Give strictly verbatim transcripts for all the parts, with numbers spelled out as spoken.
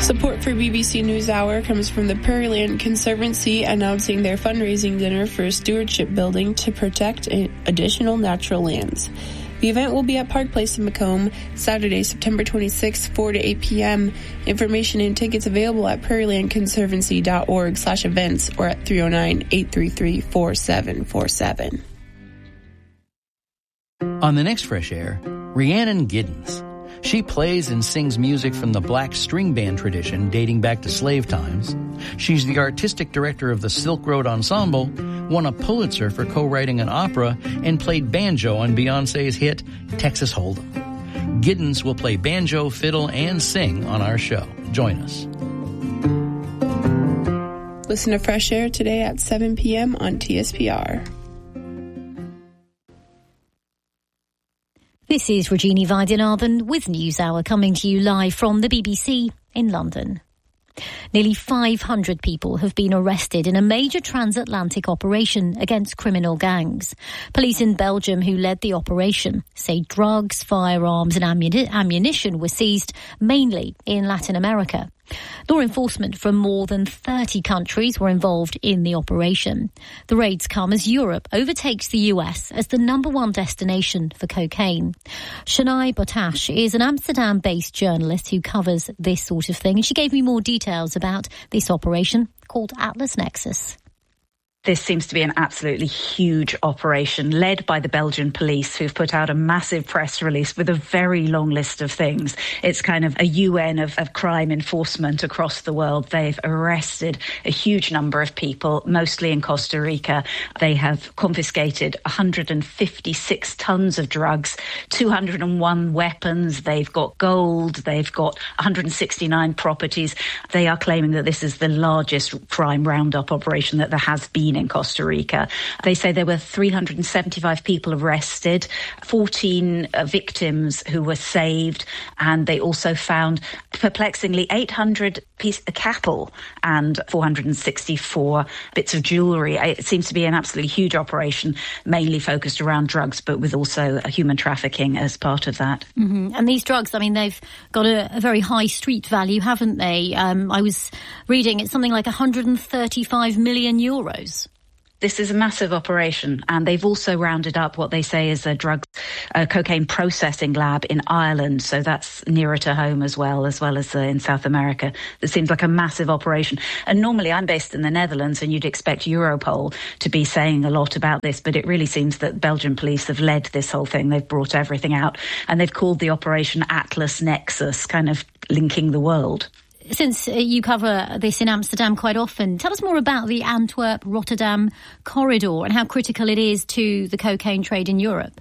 Support for B B C NewsHour comes from the Prairieland Conservancy announcing their fundraising dinner for a stewardship building to protect additional natural lands. The event will be at Park Place in Macomb, Saturday, September twenty-sixth, four to eight p.m. Information and tickets available at prairielandconservancy.org slash events or at three oh nine, eight three three, four seven four seven. On the next Fresh Air, Rhiannon Giddens. She plays and sings music from the black string band tradition dating back to slave times. She's the artistic director of the Silk Road Ensemble, won a Pulitzer for co-writing an opera, and played banjo on Beyonce's hit Texas Hold'em. Giddens will play banjo, fiddle, and sing on our show. Join us. Listen to Fresh Air today at seven p.m. on T S P R. This is Regina Vaidyanathan with NewsHour coming to you live from the B B C in London. Nearly five hundred people have been arrested in a major transatlantic operation against criminal gangs. Police in Belgium who led the operation say drugs, firearms and ammuni- ammunition were seized mainly in Latin America. Law enforcement from more than thirty countries were involved in the operation. The raids come as Europe overtakes the U S as the number one destination for cocaine. Shania Botash is an Amsterdam-based journalist who covers this sort of thing, and she gave me more details about this operation called Atlas Nexus. This seems to be an absolutely huge operation led by the Belgian police, who've put out a massive press release with a very long list of things. It's kind of a U N of, of crime enforcement across the world. They've arrested a huge number of people, mostly in Costa Rica. They have confiscated one hundred fifty-six tons of drugs, two hundred one weapons. They've got gold. They've got one hundred sixty-nine properties. They are claiming that this is the largest crime roundup operation that there has been in Costa Rica. They say there were three hundred seventy-five people arrested, fourteen uh, victims who were saved, and they also found, perplexingly, eight hundred pieces of cattle and four hundred sixty-four bits of jewellery. It seems to be an absolutely huge operation, mainly focused around drugs, but with also human trafficking as part of that. Mm-hmm. And these drugs, I mean, they've got a, a very high street value, haven't they? Um, I was reading it's something like one hundred thirty-five million euros. This is a massive operation, and they've also rounded up what they say is a drug, a cocaine processing lab in Ireland. So that's nearer to home as well, as well as uh, in South America. It seems like a massive operation. And normally I'm based in the Netherlands, and you'd expect Europol to be saying a lot about this, but it really seems that Belgian police have led this whole thing. They've brought everything out, and they've called the operation Atlas Nexus, kind of linking the world. Since you cover this in Amsterdam quite often, tell us more about the Antwerp-Rotterdam corridor and how critical it is to the cocaine trade in Europe.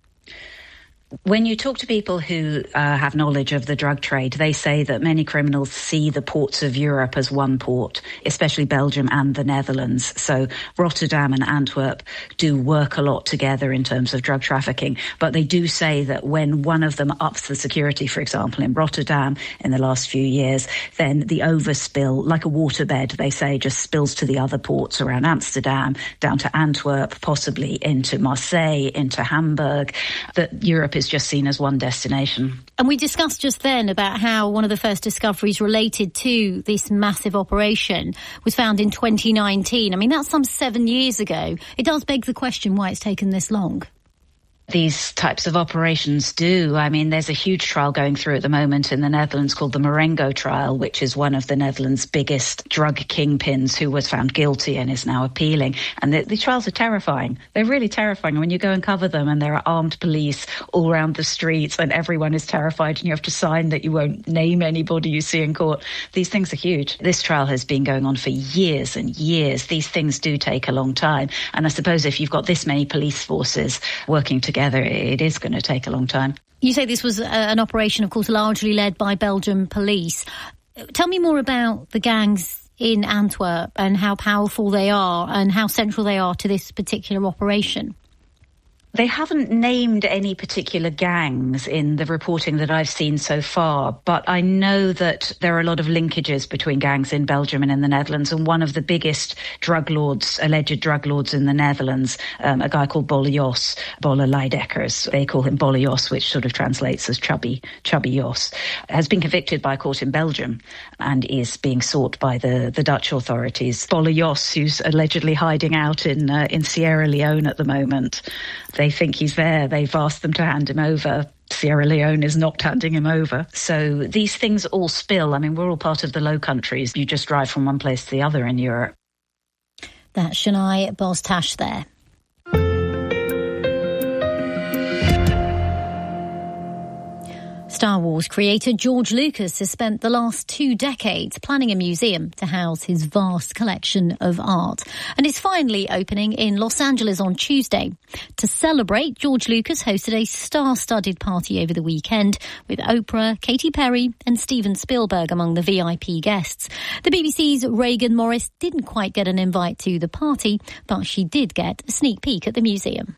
When you talk to people who uh, have knowledge of the drug trade, they say that many criminals see the ports of Europe as one port, especially Belgium and the Netherlands. So Rotterdam and Antwerp do work a lot together in terms of drug trafficking. But they do say that when one of them ups the security, for example, in Rotterdam in the last few years, then the overspill, like a waterbed, they say, just spills to the other ports around Amsterdam, down to Antwerp, possibly into Marseille, into Hamburg, that Europe is just seen as one destination. And we discussed just then about how one of the first discoveries related to this massive operation was found in twenty nineteen. I mean, that's some seven years ago. It does beg the question why it's taken this long. These types of operations do. I mean, there's a huge trial going through at the moment in the Netherlands called the Marengo trial, which is one of the Netherlands' biggest drug kingpins who was found guilty and is now appealing. And the, the trials are terrifying. They're really terrifying. When you go and cover them and there are armed police all around the streets and everyone is terrified and you have to sign that you won't name anybody you see in court. These things are huge. This trial has been going on for years and years. These things do take a long time. And I suppose if you've got this many police forces working together, it is going to take a long time. You say this was an operation, of course, largely led by Belgian police. Tell me more about the gangs in Antwerp and how powerful they are and how central they are to this particular operation. They haven't named any particular gangs in the reporting that I've seen so far, but I know that there are a lot of linkages between gangs in Belgium and in the Netherlands, and one of the biggest drug lords, alleged drug lords in the Netherlands, um, a guy called Bolle Jos, Bolle Leidekkers, they call him Bolle Jos, which sort of translates as chubby, chubby Jos, has been convicted by a court in Belgium and is being sought by the, the Dutch authorities. Bolle Jos, who's allegedly hiding out in, uh, in Sierra Leone at the moment. They think he's there. They've asked them to hand him over. Sierra Leone is not handing him over. So these things all spill. I mean, we're all part of the Low Countries. You just drive from one place to the other in Europe. That's Shania Bostash there. Star Wars creator George Lucas has spent the last two decades planning a museum to house his vast collection of art, and is finally opening in Los Angeles on Tuesday. To celebrate, George Lucas hosted a star-studded party over the weekend with Oprah, Katy Perry and Steven Spielberg among the V I P guests. The B B C's Reagan Morris didn't quite get an invite to the party, but she did get a sneak peek at the museum.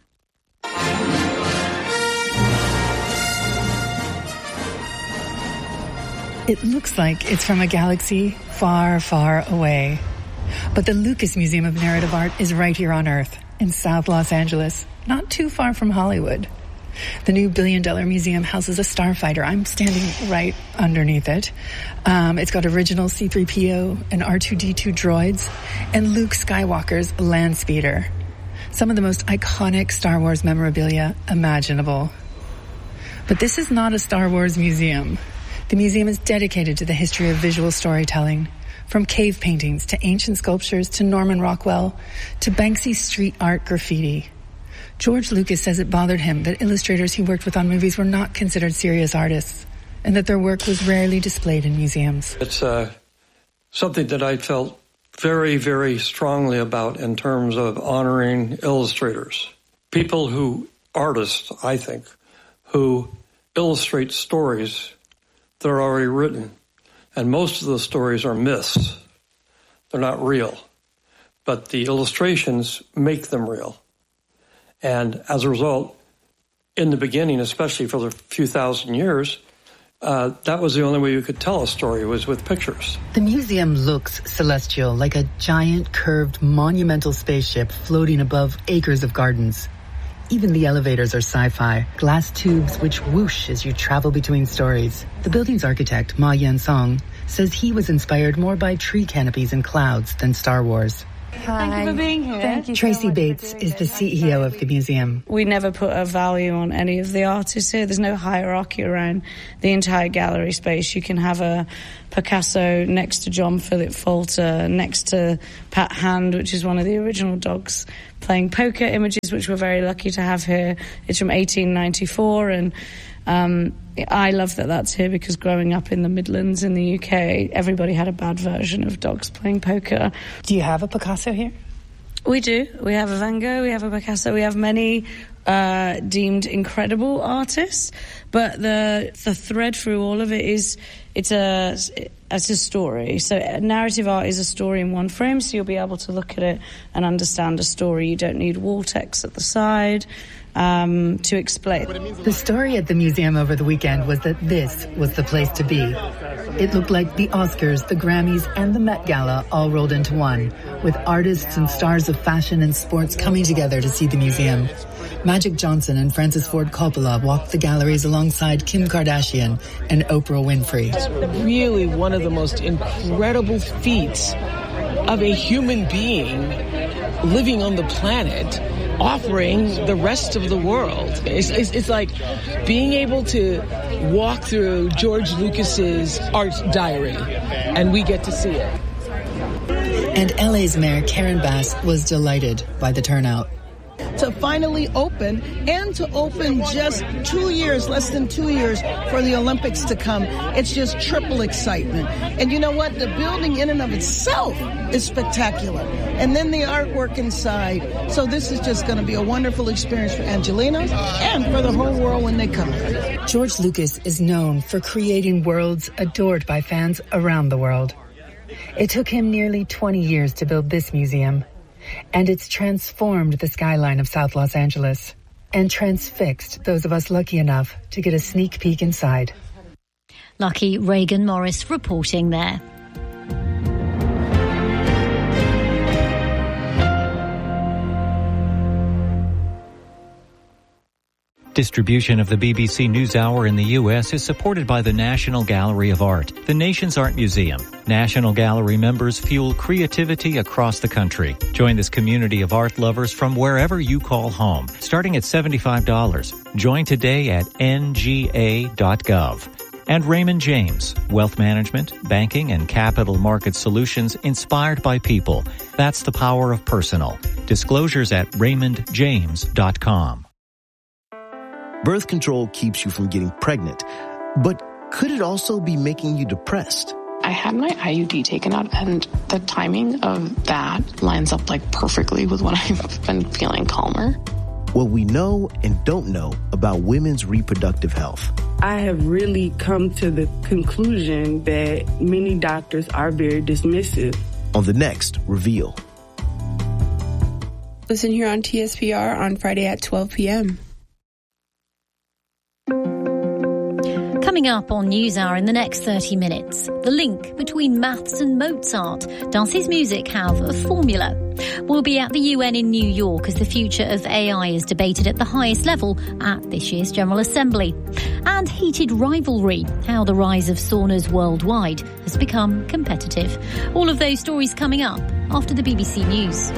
It looks like it's from a galaxy far, far away. But the Lucas Museum of Narrative Art is right here on Earth, in South Los Angeles, not too far from Hollywood. The new billion-dollar museum houses a starfighter. I'm standing right underneath it. Um, it's got original C three P O and R two D two droids, and Luke Skywalker's land speeder. Some of the most iconic Star Wars memorabilia imaginable. But this is not a Star Wars museum. The museum is dedicated to the history of visual storytelling, from cave paintings to ancient sculptures to Norman Rockwell to Banksy's street art graffiti. George Lucas says it bothered him that illustrators he worked with on movies were not considered serious artists, and that their work was rarely displayed in museums. It's uh, something that I felt very, very strongly about in terms of honoring illustrators. People who, artists, I think, who illustrate stories that are already written. And most of the stories are myths. They're not real. But the illustrations make them real. And as a result, in the beginning, especially for the few thousand years, uh, that was the only way you could tell a story, was with pictures. The museum looks celestial, like a giant, curved, monumental spaceship floating above acres of gardens. Even the elevators are sci-fi, glass tubes which whoosh as you travel between stories. The building's architect, Ma Yan-song, says he was inspired more by tree canopies and clouds than Star Wars. Hi. Thank you for being here. Thank you. Tracy so Bates is the C E O of the museum. We never put a value on any of the artists here. There's no hierarchy around the entire gallery space. You can have a Picasso next to John Philip Falter, next to Pat Hand, which is one of the original dogs playing poker images, which we're very lucky to have here. It's from eighteen ninety-four, and um, I love that that's here because growing up in the Midlands in the U K, everybody had a bad version of dogs playing poker. Do you have a Picasso here? We do. We have a Van Gogh, we have a Picasso, we have many uh, deemed incredible artists, but the the thread through all of it is it's a it's a story. So narrative art is a story in one frame, so you'll be able to look at it and understand a story. You don't need wall text at the side um, to explain. The story at the museum over the weekend was that this was the place to be. It looked like the Oscars, the Grammys, and the Met Gala all rolled into one, with artists and stars of fashion and sports coming together to see the museum. Magic Johnson and Francis Ford Coppola walked the galleries alongside Kim Kardashian and Oprah Winfrey. It's really one of the most incredible feats of a human being living on the planet, offering the rest of the world. It's, it's, it's like being able to walk through George Lucas's art diary, and we get to see it. And L A's Mayor Karen Bass was delighted by the turnout. To finally open, and to open just two years, less than two years for the Olympics to come. It's just triple excitement. And you know what? The building in and of itself is spectacular. And then the artwork inside. So this is just going to be a wonderful experience for Angelina and for the whole world when they come. George Lucas is known for creating worlds adored by fans around the world. It took him nearly twenty years to build this museum, and it's transformed the skyline of South Los Angeles. and transfixed those of us lucky enough to get a sneak peek inside. Lucky Reagan Morris reporting there. Distribution of the B B C NewsHour in the U S is supported by the National Gallery of Art, the nation's art museum. National Gallery members fuel creativity across the country. Join this community of art lovers from wherever you call home, starting at seventy-five dollars. Join today at N G A dot gov. And Raymond James, wealth management, banking, and capital market solutions inspired by people. That's the power of personal. Disclosures at raymond james dot com. Birth control keeps you from getting pregnant, but could it also be making you depressed? I had my I U D taken out, and the timing of that lines up like perfectly with when I've been feeling calmer. What we know and don't know about women's reproductive health. I have really come to the conclusion that many doctors are very dismissive. On the next Reveal. Listen here on T S P R on Friday at twelve p.m. Coming up on NewsHour in the next thirty minutes, the link between maths and Mozart. Does his music have a formula? We'll be at the U N in New York as the future of A I is debated at the highest level at this year's General Assembly. And heated rivalry, how the rise of saunas worldwide has become competitive. All of those stories coming up after the B B C News.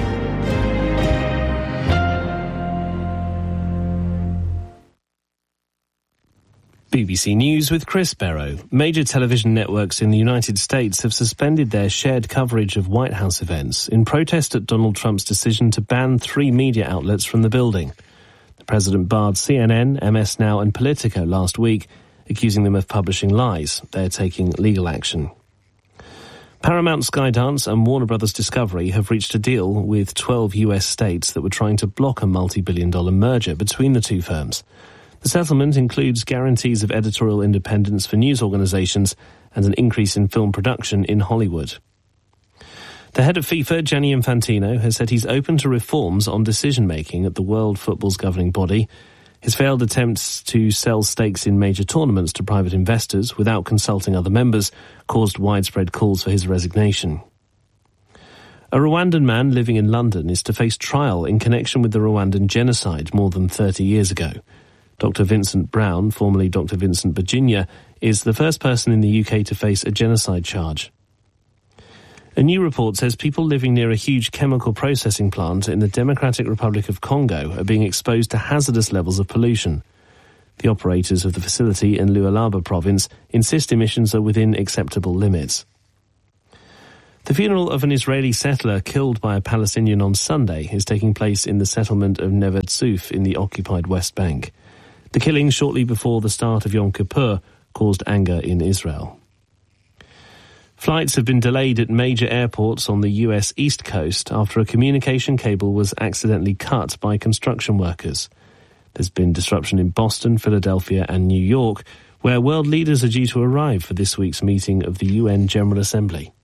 B B C News with Chris Barrow. Major television networks in the United States have suspended their shared coverage of White House events in protest at Donald Trump's decision to ban three media outlets from the building. The president barred C N N, M S Now and Politico last week, accusing them of publishing lies. They're taking legal action. Paramount, Skydance and Warner Brothers Discovery have reached a deal with twelve U S states that were trying to block a multi-billion dollar merger between the two firms. The settlement includes guarantees of editorial independence for news organizations and an increase in film production in Hollywood. The head of FIFA, Gianni Infantino, has said he's open to reforms on decision-making at the world football's governing body. His failed attempts to sell stakes in major tournaments to private investors without consulting other members caused widespread calls for his resignation. A Rwandan man living in London is to face trial in connection with the Rwandan genocide more than thirty years ago. Doctor Vincent Brown, formerly Doctor Vincent Virginia, is the first person in the U K to face a genocide charge. A new report says people living near a huge chemical processing plant in the Democratic Republic of Congo are being exposed to hazardous levels of pollution. The operators of the facility in Lualaba province insist emissions are within acceptable limits. The funeral of an Israeli settler killed by a Palestinian on Sunday is taking place in the settlement of Neve Tzuf in the occupied West Bank. The killing shortly before the start of Yom Kippur caused anger in Israel. Flights have been delayed at major airports on the U S East Coast after a communication cable was accidentally cut by construction workers. There's been disruption in Boston, Philadelphia and New York, where world leaders are due to arrive for this week's meeting of the U N General Assembly.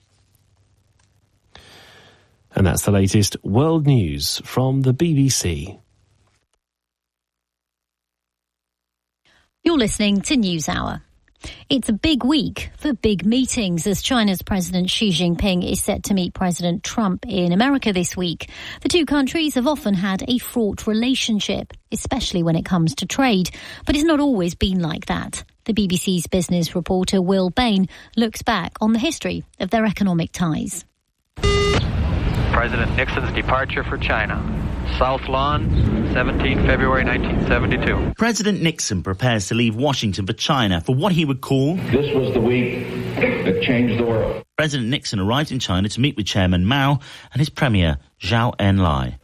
And that's the latest world news from the B B C. You're listening to NewsHour. It's a big week for big meetings as China's President Xi Jinping is set to meet President Trump in America this week. The two countries have often had a fraught relationship, especially when it comes to trade, but it's not always been like that. The B B C's business reporter Will Bain looks back on the history of their economic ties. President Nixon's departure for China. South Lawn, seventeenth February nineteen seventy-two. President Nixon prepares to leave Washington for China for what he would call... This was the week that changed the world. President Nixon arrived in China to meet with Chairman Mao and his premier, Zhou Enlai.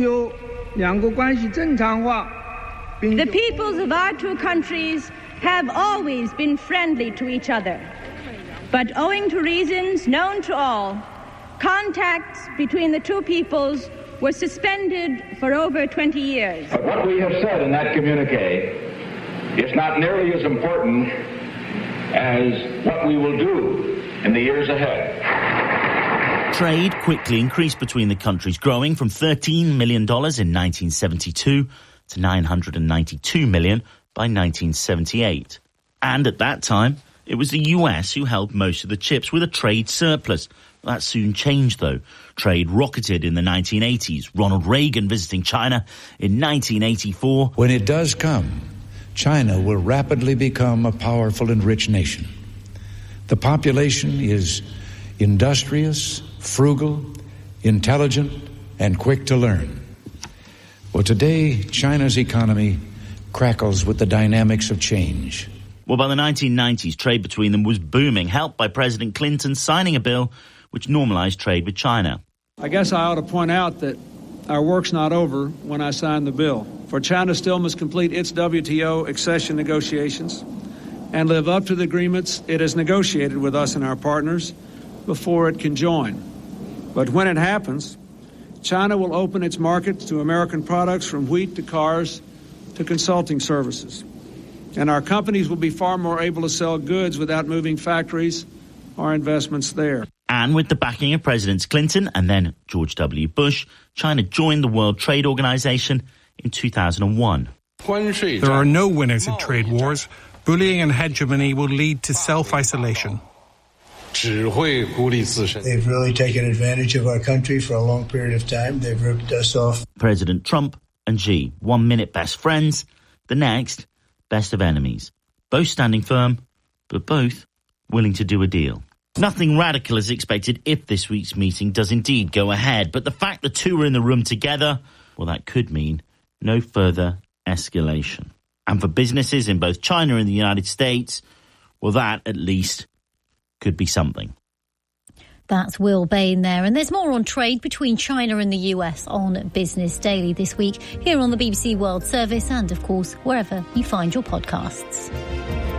The peoples of our two countries have always been friendly to each other. But owing to reasons known to all, contacts between the two peoples were suspended for over twenty years. But what we have said in that communique is not nearly as important as what we will do in the years ahead. Trade quickly increased between the countries, growing from thirteen million dollars in nineteen seventy-two to nine hundred ninety-two million by nineteen seventy-eight. And at that time, it was the U S who held most of the chips with a trade surplus. That soon changed, though. Trade rocketed in the nineteen eighties. Ronald Reagan visiting China in nineteen eighty-four. When it does come, China will rapidly become a powerful and rich nation. The population is industrious, frugal, intelligent, and quick to learn. Well, today, China's economy crackles with the dynamics of change. Well, by the nineteen nineties, trade between them was booming, helped by President Clinton signing a bill which normalized trade with China. I guess I ought to point out that our work's not over when I signed the bill. For China still must complete its W T O accession negotiations and live up to the agreements it has negotiated with us and our partners before it can join. But when it happens, China will open its markets to American products from wheat to cars to consulting services. And our companies will be far more able to sell goods without moving factories or investments there. And with the backing of Presidents Clinton and then George W. Bush, China joined the World Trade Organization in two thousand one. There are no winners in trade wars. Bullying and hegemony will lead to self-isolation. They've really taken advantage of our country for a long period of time. They've ripped us off. President Trump and Xi, one minute best friends, the next best of enemies. Both standing firm, but both willing to do a deal. Nothing radical is expected if this week's meeting does indeed go ahead, but the fact the two are in the room together, well, that could mean no further escalation. And for businesses in both China and the United States, well, that at least could be something. That's Will Bain there. And there's more on trade between China and the U S on Business Daily this week, here on the B B C World Service and, of course, wherever you find your podcasts.